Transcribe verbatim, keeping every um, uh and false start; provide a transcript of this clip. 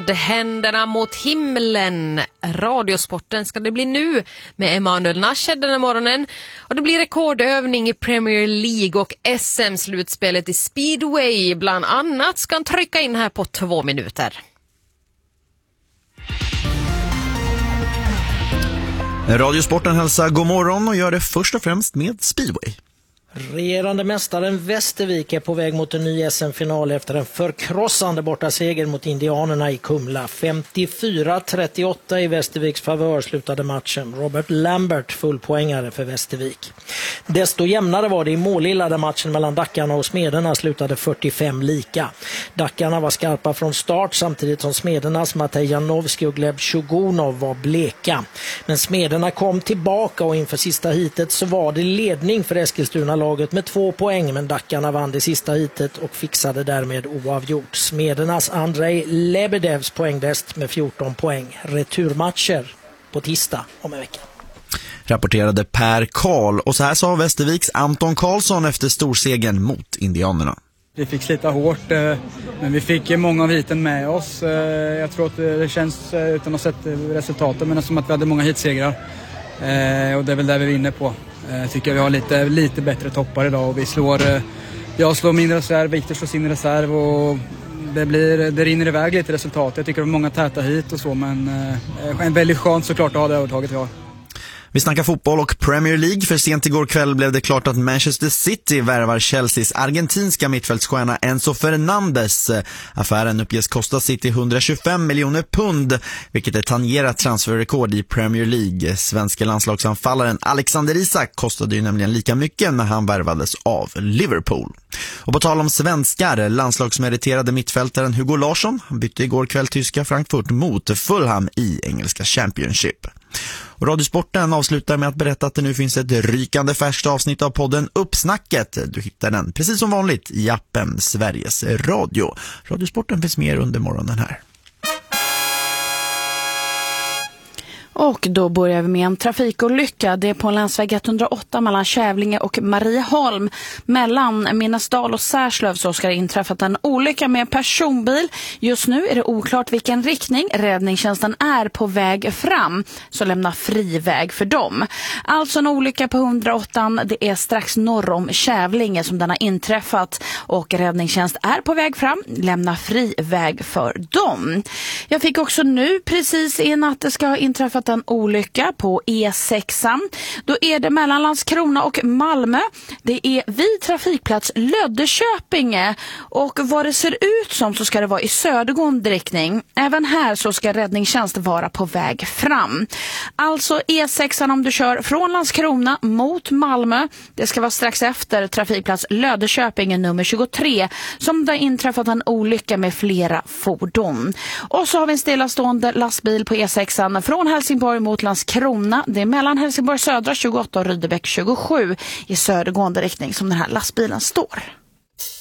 vänd händerna mot himlen. Radiosporten ska det bli nu med Emanuel Nashed den här morgonen. Och det blir rekordövning i Premier League och S M-slutspelet i speedway. Bland annat ska han trycka in här på två minuter. Radiosporten hälsar god morgon och gör det först och främst med speedway. Regerande mästaren Västervik är på väg mot en ny S M-final efter en förkrossande bortaseger mot indianerna i Kumla. femtiofyra trettioåtta i Västerviks favör slutade matchen. Robert Lambert fullpoängare för Västervik. Desto jämnare var det i Målilla där matchen mellan Dackarna och Smederna slutade fyrtiofem lika. Dackarna var skarpa från start samtidigt som Smedernas Matej Janowski och Gleb Shugunov var bleka. Men Smederna kom tillbaka och inför sista hitet så var det ledning för Eskilstuna laget med två poäng, men Dackarna vann det sista hitet och fixade därmed oavgjort. Smedernas Andrei Lebedevs poängdest med fjorton poäng. Returmatcher på tisdag om en vecka. Rapporterade Per Karl, och så här sa Västerviks Anton Karlsson efter storsegern mot indianerna. Vi fick slita hårt, men vi fick många av hiten med oss. Jag tror att det känns, utan att ha sett resultaten, men som att vi hade många hitsegrar. Och det är väl där vi vinner på. Jag tycker vi har lite, lite bättre toppar idag och vi slår, jag slår min reserv, Victor slår sin reserv och det, blir, det rinner iväg lite resultat. Jag tycker det är många täta hit och så, men en väldigt skönt såklart att ha det övertaget vi har. Vi snackar fotboll och Premier League, för sent igår kväll blev det klart att Manchester City värvar Chelseas argentinska mittfältsstjärna Enzo Fernandes. Affären uppges kosta City hundratjugofem miljoner pund, vilket är tangerat transferrekord i Premier League. Svenska landslagsanfallaren Alexander Isak kostade ju nämligen lika mycket när han värvades av Liverpool. Och på tal om svenskar, landslagsmeriterade mittfältaren Hugo Larsson bytte igår kväll tyska Frankfurt mot Fulham i engelska Championship. Och Radiosporten avslutar med att berätta att det nu finns ett rykande färskt avsnitt av podden Uppsnacket. Du hittar den precis som vanligt i appen Sveriges Radio. Radiosporten finns mer under morgonen här. Och då börjar vi med en trafikolycka. Det är på länsväg etthundraåtta mellan Kävlinge och Marieholm. Mellan Minnasdal och Särslöv så ska det inträffat en olycka med personbil. Just nu är det oklart vilken riktning. Räddningstjänsten är på väg fram, så lämna fri väg för dem. Alltså en olycka på hundraåtta. Det är strax norr om Kävlinge som den har inträffat. Och räddningstjänst är på väg fram. Lämna fri väg för dem. Jag fick också nu precis in att det ska ha inträffat en olycka på E sex. Då är det mellan Landskrona och Malmö. Det är vid trafikplats Löddeköpinge, och vad det ser ut som så ska det vara i södergående riktning. Även här så ska räddningstjänst vara på väg fram. Alltså E sex om du kör från Landskrona mot Malmö. Det ska vara strax efter trafikplats Löddeköpinge nummer tjugotre som det har inträffat en olycka med flera fordon. Och så har vi en stillastående lastbil på E sex från Helsingborg mot Landskrona. Det är mellan Helsingborg södra tjugoåtta och Rydebäck tjugosju i södergående riktning som den här lastbilen står.